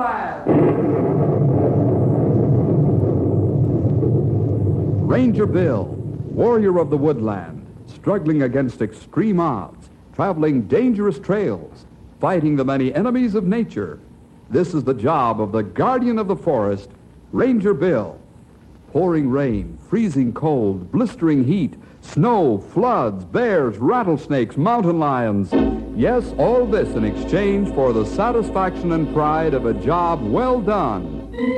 woodland. Ranger Bill, warrior of the woodland, struggling against extreme odds, traveling dangerous trails, fighting the many enemies of nature. This is the job of the guardian of the forest, Ranger Bill. Pouring rain, freezing cold, blistering heat, snow, floods, bears, rattlesnakes, mountain lions. Yes, all this in exchange for the satisfaction and pride of a job well done.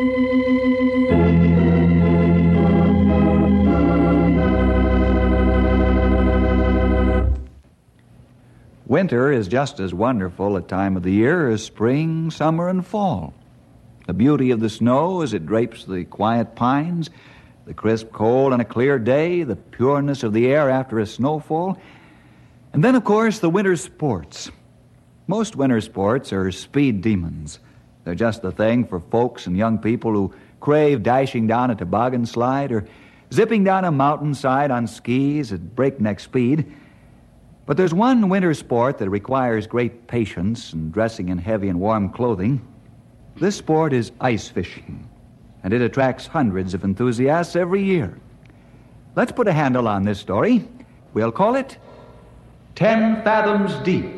Winter is just as wonderful a time of the year as spring, summer, and fall. The beauty of the snow as it drapes the quiet pines, the crisp cold on a clear day, the pureness of the air after a snowfall, and then, of course, the winter sports. Most winter sports are speed demons. They're just the thing for folks and young people who crave dashing down a toboggan slide or zipping down a mountainside on skis at breakneck speed. But there's one winter sport that requires great patience and dressing in heavy and warm clothing. This sport is ice fishing, and it attracts hundreds of enthusiasts every year. Let's put a handle on this story. We'll call it 10 Fathoms Deep.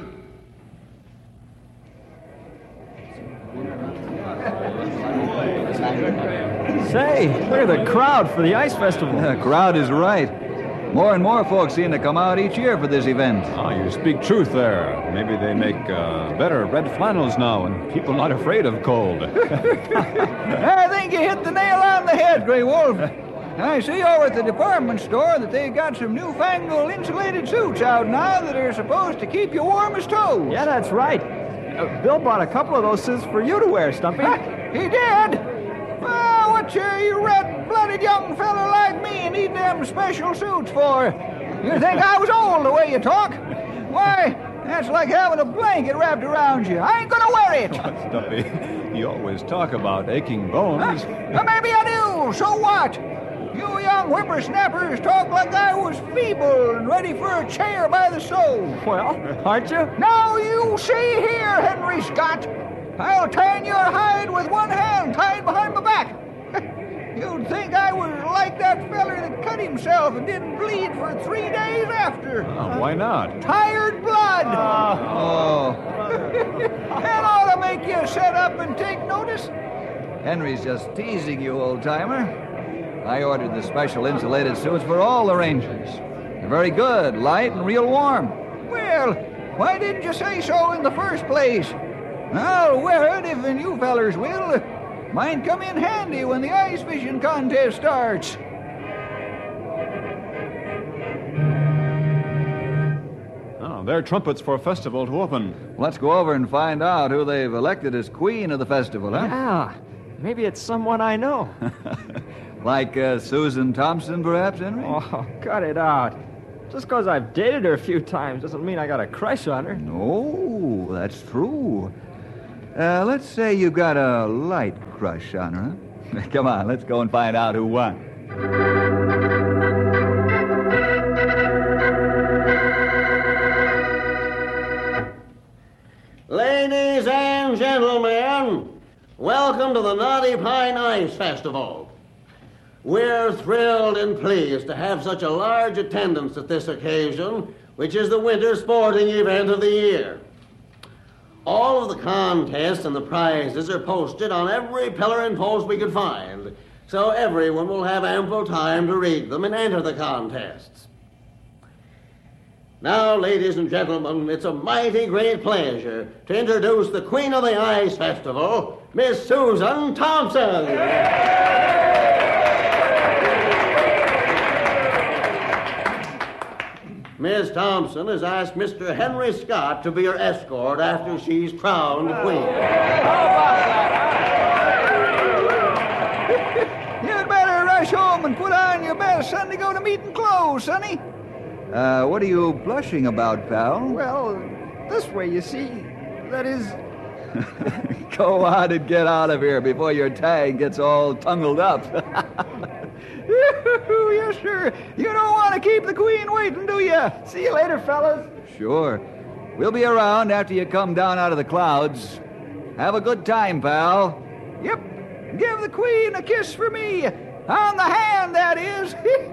Say, look at the crowd for the ice festival. The crowd is right. More and more folks seem to come out each year for this event. Oh, you speak truth there. Maybe they make better red flannels now, and people not afraid of cold. I think you hit the nail on the head, Grey Wolf. I see over at the department store that they've got some newfangled insulated suits out now that are supposed to keep you warm as toes. Yeah, that's right. Bill bought a couple of those suits for you to wear, Stumpy. He did? Well, what you red-blooded young fella like me need them special suits for? You think I was old the way you talk? Why, that's like having a blanket wrapped around you. I ain't gonna wear it. Stumpy, you always talk about aching bones. Maybe I do. So what? You young whippersnappers talk like I was feeble and ready for a chair by the stove. Well, aren't you? Now you see here, Henry Scott. I'll tan your hide with one hand tied behind my back. You'd think I was like that feller that cut himself and didn't bleed for 3 days after. Why not? Tired blood. That ought to make you sit up and take notice. Henry's just teasing you, old-timer. I ordered the special insulated suits for all the Rangers. They're very good, light, and real warm. Well, why didn't you say so in the first place? I'll wear it if you fellers will. Mine come in handy when the ice fishing contest starts. Oh, they're trumpets for a festival to open. Let's go over and find out who they've elected as queen of the festival, huh? Yeah, maybe it's someone I know. Like Susan Thompson, perhaps, Henry? Oh, cut it out. Just because I've dated her a few times doesn't mean I got a crush on her. No, that's true. Let's say you got a light crush on her, huh? Come on, let's go and find out who won. Ladies and gentlemen, welcome to the Knotty Pine Ice Festival. We're thrilled and pleased to have such a large attendance at this occasion, which is the winter sporting event of the year. All of the contests and the prizes are posted on every pillar and post we could find, so everyone will have ample time to read them and enter the contests. Now, ladies and gentlemen, it's a mighty great pleasure to introduce the Queen of the Ice Festival, Miss Susan Thompson. Miss Thompson has asked Mr. Henry Scott to be her escort after she's crowned queen. You'd better rush home and put on your best Sunday go-to-meeting clothes, sonny. What are you blushing about, pal? Well, this way, you see. That is... Go on and get out of here before your tag gets all tangled up. Yes, sir. You don't want to keep the queen waiting, do you? See you later, fellas. Sure. We'll be around after you come down out of the clouds. Have a good time, pal. Yep. Give the Queen a kiss for me. On the hand, that is.